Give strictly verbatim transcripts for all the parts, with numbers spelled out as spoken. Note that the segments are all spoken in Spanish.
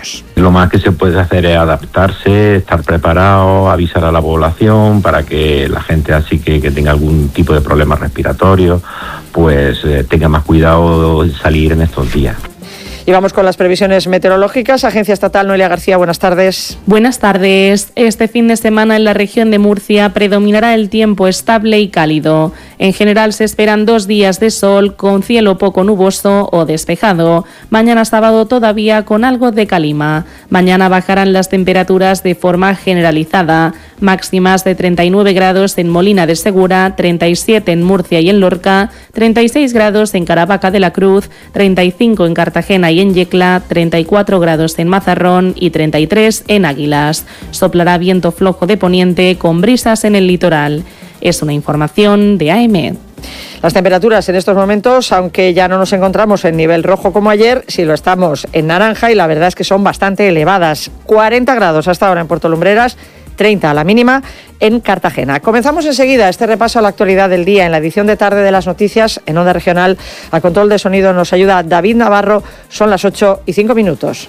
incendios. Lo más que se puede hacer es adaptarse, estar preparado, avisar a la población para que la gente así que, que tenga algún tipo de problema respiratorio, pues eh, tenga más cuidado de salir en estos días. Y vamos con las previsiones meteorológicas. Agencia Estatal, Noelia García, buenas tardes. Buenas tardes. Este fin de semana en la región de Murcia predominará el tiempo estable y cálido. En general se esperan dos días de sol con cielo poco nuboso o despejado. Mañana sábado todavía con algo de calima. Mañana bajarán las temperaturas de forma generalizada. Máximas de treinta y nueve grados en Molina de Segura, treinta y siete en Murcia y en Lorca, treinta y seis grados en Caravaca de la Cruz, treinta y cinco en Cartagena y en Yecla, treinta y cuatro grados en Mazarrón y treinta y tres en Águilas. Soplará viento flojo de poniente con brisas en el litoral. Es una información de A M E. Las temperaturas en estos momentos, aunque ya no nos encontramos en nivel rojo como ayer, sí lo estamos en naranja y la verdad es que son bastante elevadas. cuarenta grados hasta ahora en Puerto Lumbreras, treinta a la mínima en Cartagena. Comenzamos enseguida este repaso a la actualidad del día. En la edición de tarde de las noticias en Onda Regional, a control de sonido nos ayuda David Navarro. Son las ocho y cinco minutos.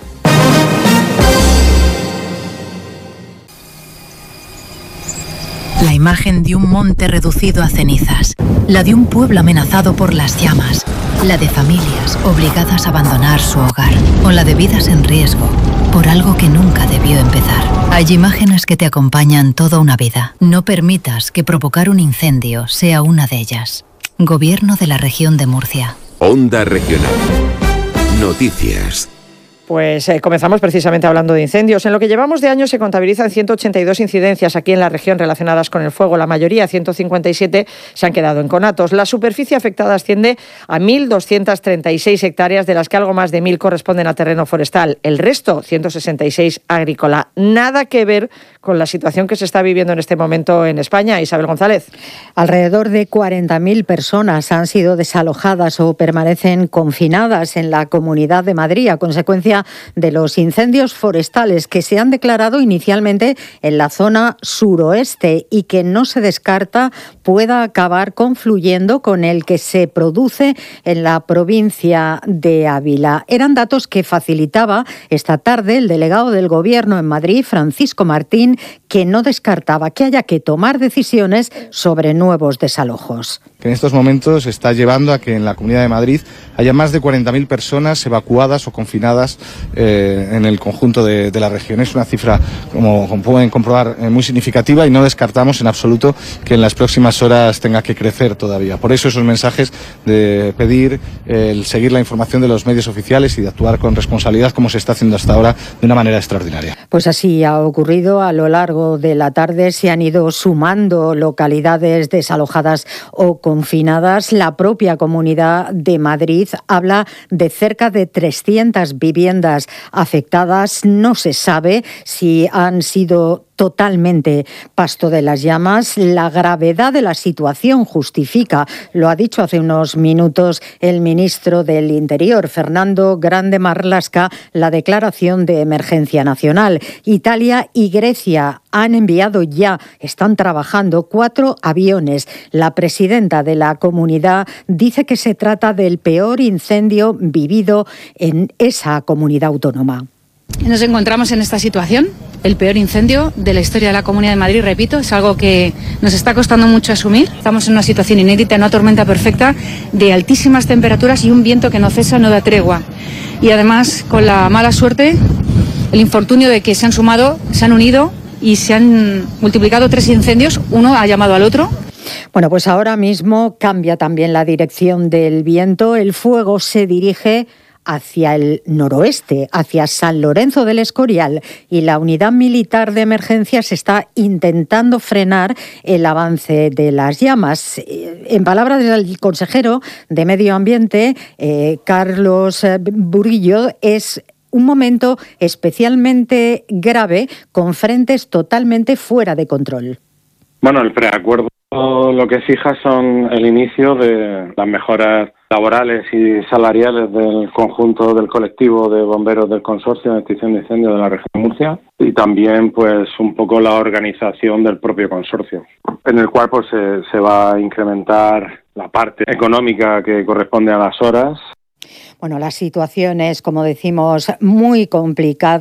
La imagen de un monte reducido a cenizas, la de un pueblo amenazado por las llamas, la de familias obligadas a abandonar su hogar, o la de vidas en riesgo por algo que nunca debió empezar. Hay imágenes que te acompañan toda una vida. No permitas que provocar un incendio sea una de ellas. Gobierno de la Región de Murcia. Onda Regional. Noticias. Pues eh, comenzamos precisamente hablando de incendios. En lo que llevamos de año se contabilizan ciento ochenta y dos incidencias aquí en la región relacionadas con el fuego. La mayoría, ciento cincuenta y siete, se han quedado en conatos. La superficie afectada asciende a mil doscientas treinta y seis hectáreas, de las que algo más de mil corresponden a terreno forestal. El resto, ciento sesenta y seis, agrícola. Nada que ver con la situación que se está viviendo en este momento en España. Isabel González. Alrededor de cuarenta mil personas han sido desalojadas o permanecen confinadas en la Comunidad de Madrid a consecuencia de los incendios forestales que se han declarado inicialmente en la zona suroeste y que no se descarta pueda acabar confluyendo con el que se produce en la provincia de Ávila. Eran datos que facilitaba esta tarde el delegado del Gobierno en Madrid, Francisco Martín, que no descartaba que haya que tomar decisiones sobre nuevos desalojos. Que en estos momentos está llevando a que en la Comunidad de Madrid haya más de cuarenta mil personas evacuadas o confinadas eh, en el conjunto de, de la región. Es una cifra, como, como pueden comprobar, eh, muy significativa y no descartamos en absoluto que en las próximas horas tenga que crecer todavía. Por eso esos mensajes de pedir eh, el seguir la información de los medios oficiales y de actuar con responsabilidad como se está haciendo hasta ahora de una manera extraordinaria. Pues así ha ocurrido. A lo largo de la tarde se han ido sumando localidades desalojadas o confinadas. La propia Comunidad de Madrid habla de cerca de trescientas viviendas afectadas. No se sabe si han sido totalmente pasto de las llamas. La gravedad de la situación justifica, lo ha dicho hace unos minutos el ministro del Interior, Fernando Grande Marlaska, la declaración de emergencia nacional. Italia y Grecia han enviado ya, están trabajando cuatro aviones. La presidenta de la comunidad dice que se trata del peor incendio vivido en esa comunidad autónoma. Nos encontramos en esta situación, el peor incendio de la historia de la Comunidad de Madrid, repito, es algo que nos está costando mucho asumir. Estamos en una situación inédita, en una tormenta perfecta, de altísimas temperaturas y un viento que no cesa, no da tregua. Y además, con la mala suerte, el infortunio de que se han sumado, se han unido y se han multiplicado tres incendios, uno ha llamado al otro. Bueno, pues ahora mismo cambia también la dirección del viento, el fuego se dirige hacia el noroeste, hacia San Lorenzo del Escorial, y la unidad militar de emergencias está intentando frenar el avance de las llamas. En palabras del consejero de Medio Ambiente, eh, Carlos Burillo, es un momento especialmente grave con frentes totalmente fuera de control. Bueno, el preacuerdo lo que fija son el inicio de las mejoras laborales y salariales del conjunto del colectivo de bomberos del Consorcio de Extinción de Incendios de la región de Murcia y también pues un poco la organización del propio consorcio, en el cual pues se, se va a incrementar la parte económica que corresponde a las horas. Bueno, la situación es, como decimos, muy complicada.